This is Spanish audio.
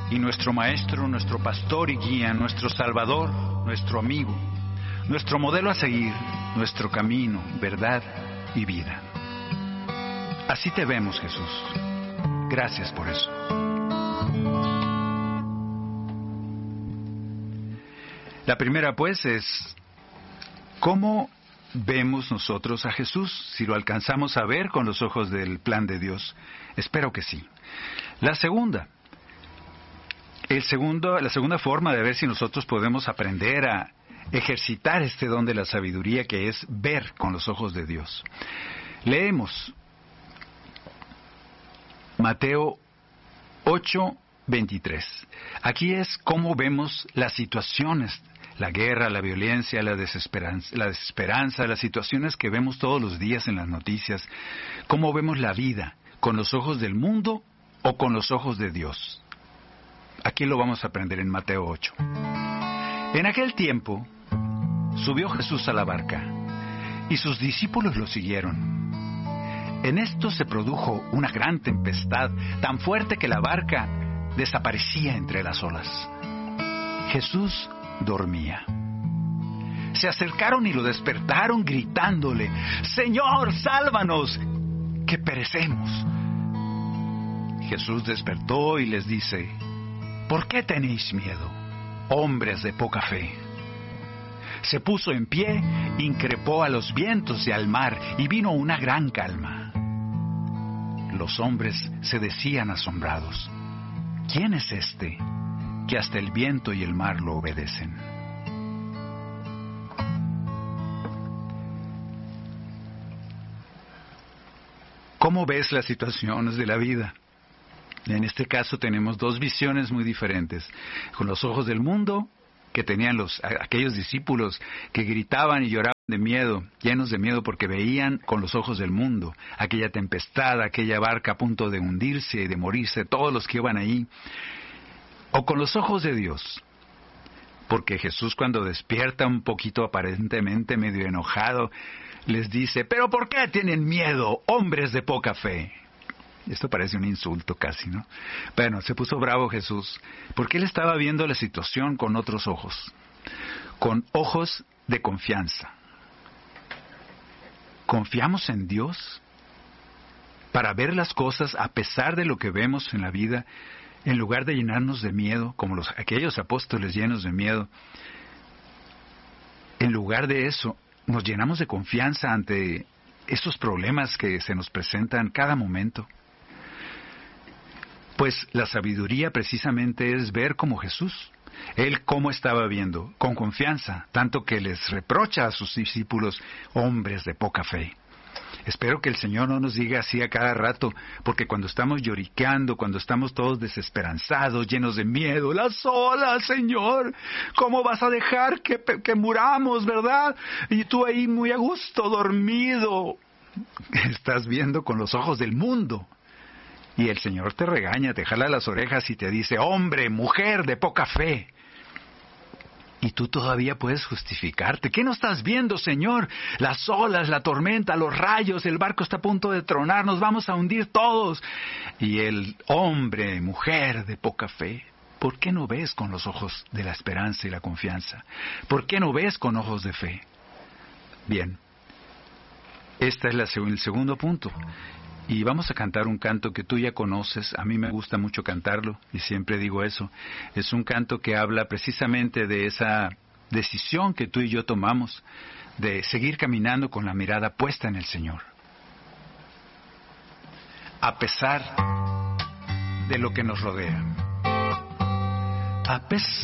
y nuestro Maestro, nuestro Pastor y Guía, nuestro Salvador, nuestro amigo, nuestro modelo a seguir, nuestro camino, verdad y vida. Así te vemos, Jesús. Gracias por eso. La primera, pues, es ¿cómo vemos nosotros a Jesús? Si lo alcanzamos a ver con los ojos del plan de Dios. Espero que sí. La segunda forma de ver si nosotros podemos aprender a ejercitar este don de la sabiduría, que es ver con los ojos de Dios. Leemos Mateo 8:23. Aquí es cómo vemos las situaciones, la guerra, la violencia, la desesperanza, las situaciones que vemos todos los días en las noticias. Cómo vemos la vida, con los ojos del mundo o con los ojos de Dios. Aquí lo vamos a aprender en Mateo 8. En aquel tiempo, subió Jesús a la barca, y sus discípulos lo siguieron. En esto se produjo una gran tempestad, tan fuerte que la barca desaparecía entre las olas. Jesús dormía. Se acercaron y lo despertaron gritándole: «Señor, sálvanos, que perecemos». Jesús despertó y les dice: «¿Por qué tenéis miedo, hombres de poca fe?». Se puso en pie, increpó a los vientos y al mar, y vino una gran calma. Los hombres se decían asombrados: «¿Quién es este, que hasta el viento y el mar lo obedecen?». ¿Cómo ves las situaciones de la vida? En este caso tenemos dos visiones muy diferentes. Con los ojos del mundo, que tenían aquellos discípulos que gritaban y lloraban de miedo, llenos de miedo porque veían con los ojos del mundo aquella tempestad, aquella barca a punto de hundirse y de morirse, todos los que iban ahí. O con los ojos de Dios, porque Jesús, cuando despierta un poquito aparentemente medio enojado, les dice: «¿Pero por qué tienen miedo, hombres de poca fe?». Esto parece un insulto casi, ¿no? Bueno, se puso bravo Jesús, porque él estaba viendo la situación con otros ojos, con ojos de confianza. ¿Confiamos en Dios para ver las cosas a pesar de lo que vemos en la vida, en lugar de llenarnos de miedo, como aquellos apóstoles llenos de miedo? En lugar de eso, nos llenamos de confianza ante esos problemas que se nos presentan cada momento. Pues la sabiduría precisamente es ver como Jesús. Él cómo estaba viendo, con confianza, tanto que les reprocha a sus discípulos: hombres de poca fe. Espero que el Señor no nos diga así a cada rato, porque cuando estamos lloriqueando, cuando estamos todos desesperanzados, llenos de miedo: «Las olas, Señor, ¿cómo vas a dejar que muramos, verdad? Y tú ahí muy a gusto, dormido». Estás viendo con los ojos del mundo. Y el Señor te regaña, te jala las orejas y te dice: «Hombre, mujer de poca fe». Y tú todavía puedes justificarte. ¿Qué no estás viendo, Señor? Las olas, la tormenta, los rayos, el barco está a punto de tronar, nos vamos a hundir todos. Y el hombre, mujer de poca fe, ¿por qué no ves con los ojos de la esperanza y la confianza? ¿Por qué no ves con ojos de fe? Bien, este es el segundo punto. Y vamos a cantar un canto que tú ya conoces. A mí me gusta mucho cantarlo y siempre digo eso. Es un canto que habla precisamente de esa decisión que tú y yo tomamos de seguir caminando con la mirada puesta en el Señor, a pesar de lo que nos rodea. A pesar